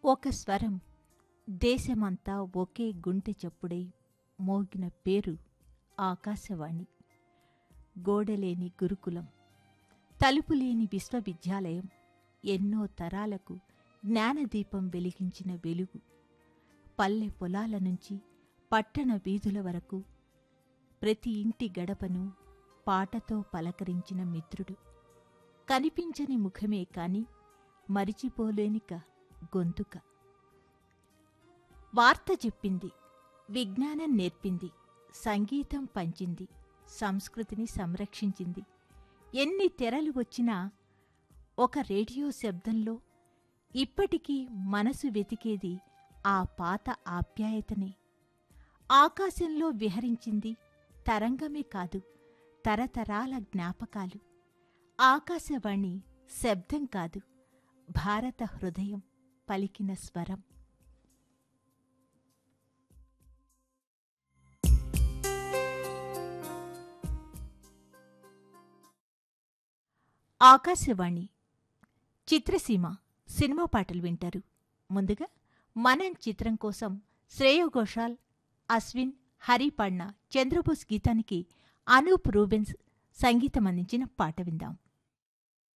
ఒక స్వరం దేశమంతా ఒకే గుంటె చప్పుడై మోగిన పేరు ఆకాశవాణి. గోడలేని గురుకులం, తలుపులేని విశ్వవిద్యాలయం, ఎన్నో తరాలకు జ్ఞానదీపం వెలిగించిన వెలుగు. పల్లె పొలాల నుంచి పట్టణ వీధుల వరకు ప్రతి ఇంటి గడపను పాటతో పలకరించిన మిత్రుడు. కనిపించని ముఖమే కాని మరిచిపోలేనిక గొంతుక. వార్త చెప్పింది, విజ్ఞానం నేర్పింది, సంగీతం పంచింది, సంస్కృతిని సంరక్షించింది. ఎన్ని తెరలు వచ్చినా ఒక రేడియో శబ్దంలో ఇప్పటికీ మనసు వెతికేది ఆ పాత ఆప్యాయతనే. ఆకాశంలో విహరించింది తరంగమే కాదు, తరతరాల జ్ఞాపకాలు. ఆకాశవాణి శబ్దం కాదు, భారత హృదయం పలికిన స్వరం. ఆకాశవాణి చిత్రసీమ సినిమా పాటలు వింటారు. ముందుగా మనన్ చిత్రం కోసం శ్రేయ ఘోషాల్, అశ్విన్, హరి పాడిన చంద్రబోస్ గీతానికి అనూప్ రూబెన్స్ సంగీతం అందించిన పాట విందాం.